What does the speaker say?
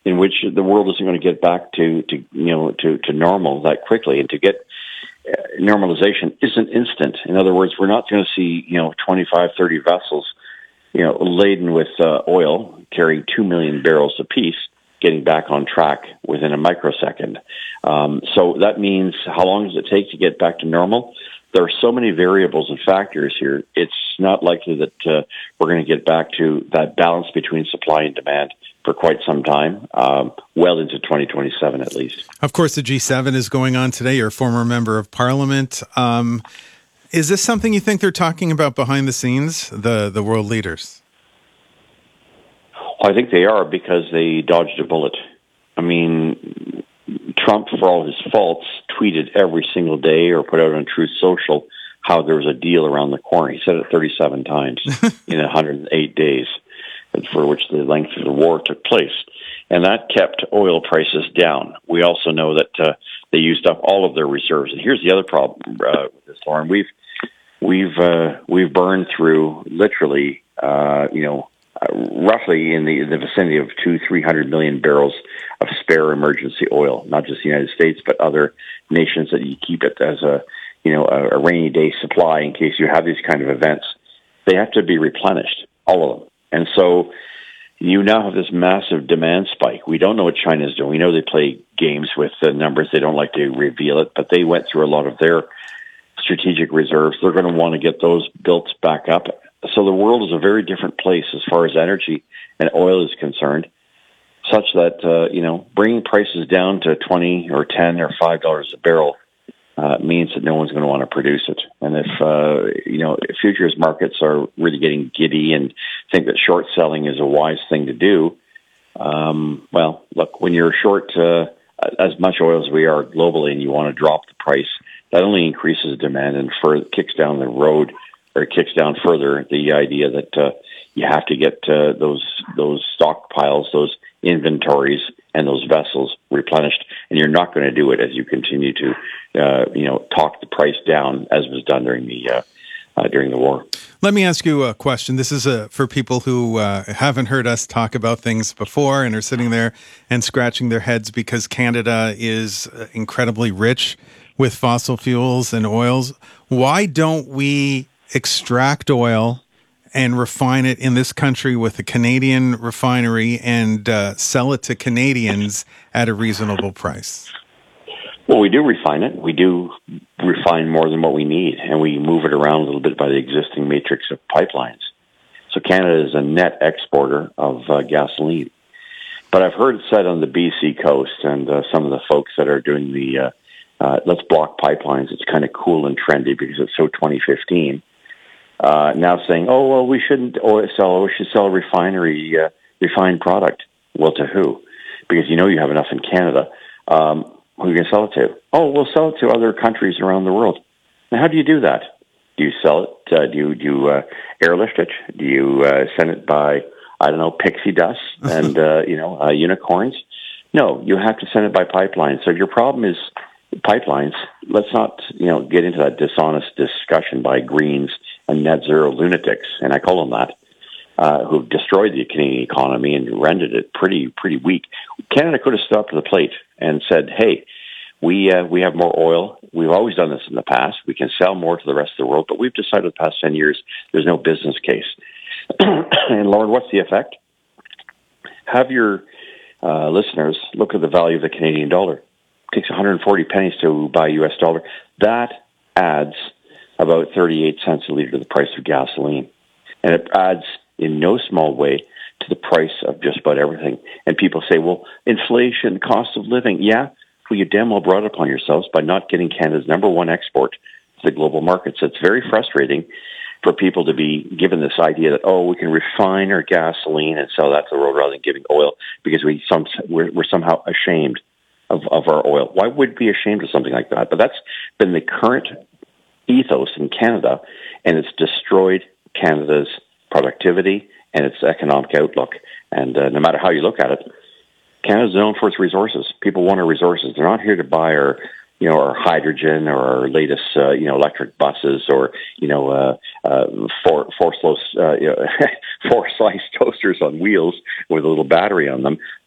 in which the world isn't going to get back to normal that quickly, and to get normalization isn't instant. In other words, we're not going to see 25, 30 vessels laden with oil carrying 2 million barrels apiece getting back on track within a microsecond. So that means, how long does it take to get back to normal? There are so many variables and factors here. It's not likely that we're going to get back to that balance between supply and demand for quite some time, well into 2027 at least. Of course, the G7 is going on today. You're a former member of Parliament. Is this something you think they're talking about behind the scenes, the world leaders? I think they are, because they dodged a bullet. I mean, Trump, for all his faults, tweeted every single day or put out on Truth Social how there was a deal around the corner. He said it 37 times in 108 days, for which the length of the war took place. And that kept oil prices down. We also know that they used up all of their reserves. And here's the other problem with this, Lauren. We've burned through literally, roughly in the vicinity of 300 million barrels of spare emergency oil. Not just the United States, but other nations that you keep it as a rainy day supply in case you have these kind of events. They have to be replenished, all of them. And so you now have this massive demand spike. We don't know what China is doing. We know they play games with the numbers. They don't like to reveal it, but they went through a lot of their strategic reserves. They're going to want to get those built back up. So the world is a very different place as far as energy and oil is concerned, such that, bringing prices down to 20 or 10 or $5 a barrel means that no one's going to want to produce it. And if futures markets are really getting giddy and think that short selling is a wise thing to do, look, when you're short as much oil as we are globally and you want to drop the price, that only increases demand and kicks down the road, or kicks down further the idea that you have to get those stockpiles, those inventories, and those vessels replenished, and you're not going to do it as you continue to, talk the price down, as was done during the war. Let me ask you a question. This is for people who haven't heard us talk about things before and are sitting there and scratching their heads because Canada is incredibly rich with fossil fuels and oils. Why don't we extract oil and refine it in this country with a Canadian refinery and sell it to Canadians at a reasonable price? Well, we do refine it. We do refine more than what we need, and we move it around a little bit by the existing matrix of pipelines. So Canada is a net exporter of gasoline. But I've heard it said on the BC coast, and some of the folks that are doing the let's block pipelines, it's kind of cool and trendy because it's so 2015. Now saying, we shouldn't sell, we should sell a refined product. Well, to who? Because you have enough in Canada. Who are you going to sell it to? Oh, we'll sell it to other countries around the world. Now, how do you do that? Do you sell it? Do you airlift it? Do you send it by, pixie dust and, unicorns? No, you have to send it by pipeline. So if your problem is pipelines, let's not, get into that dishonest discussion by Greens and net zero lunatics, and I call them that, who've destroyed the Canadian economy and rendered it pretty weak. Canada could have stood up to the plate and said, hey, we have more oil. We've always done this in the past. We can sell more to the rest of the world, but we've decided the past 10 years there's no business case. And Lauren, what's the effect? Have your listeners look at the value of the Canadian dollar. It takes 140 pennies to buy a U.S. dollar. That adds about 38 cents a liter to the price of gasoline. And it adds in no small way to the price of just about everything. And people say, well, inflation, cost of living. Yeah, well, you damn well brought it upon yourselves by not getting Canada's number one export to the global markets. It's very frustrating for people to be given this idea that, we can refine our gasoline and sell that to the world rather than giving oil because we're somehow ashamed of our oil. Why would we be ashamed of something like that? But that's been the current ethos in Canada, and it's destroyed Canada's productivity and its economic outlook. And no matter how you look at it, Canada's known for its resources. People want our resources. They're not here to buy our hydrogen or our latest, electric buses or, four slice toasters on wheels with a little battery on them.